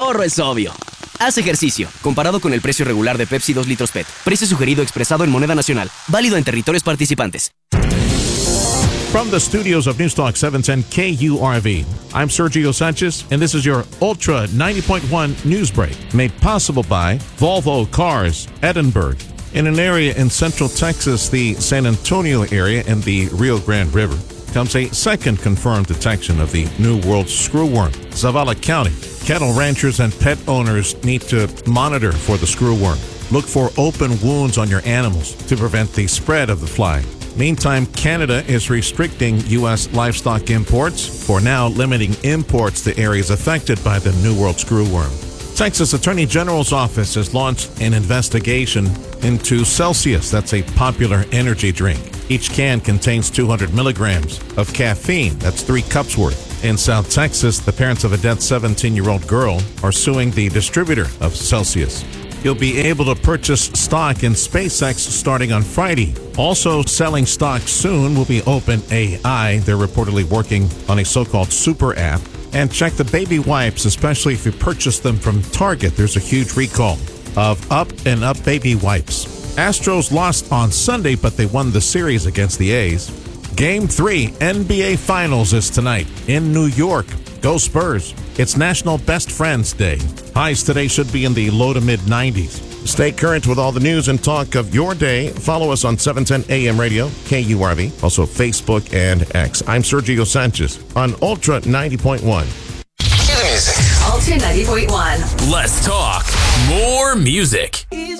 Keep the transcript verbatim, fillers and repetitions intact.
ahorro es obvio. Haz ejercicio, comparado con el precio regular de Pepsi dos litros P E T. Precio sugerido expresado en moneda nacional. Válido en territorios participantes. From the studios of Newstalk seven ten K U R V, I'm Sergio Sanchez, and this is your Ultra ninety point one News Break, made possible by Volvo Cars, Edinburgh. In an area in central Texas, the San Antonio area and the Rio Grande River, comes a second confirmed detection of the New World screwworm. Zavala County, cattle ranchers and pet owners need to monitor for the screwworm. Look for open wounds on your animals to prevent the spread of the fly. Meantime, Canada is restricting U S livestock imports, for now limiting imports to areas affected by the New World screwworm. Texas Attorney General's office has launched an investigation into Celsius. That's a popular energy drink. Each can contains two hundred milligrams of caffeine. That's three cups worth. In South Texas, the parents of a dead seventeen-year-old girl are suing the distributor of Celsius. You'll be able to purchase stock in SpaceX starting on Friday. Also selling stock soon will be OpenAI. They're reportedly working on a so-called super app. And check the baby wipes, especially if you purchase them from Target. There's a huge recall of Up and Up baby wipes. Astros lost on Sunday, but they won the series against the A's. Game three N B A Finals is tonight in New York. Go Spurs. It's National Best Friends Day. Highs today should be in the low to mid nineties. Stay current with all the news and talk of your day. Follow us on seven ten A M Radio, K U R V, also Facebook and X. I'm Sergio Sanchez on Ultra ninety point one. Cue the music. Ultra ninety point one. Less talk, more music.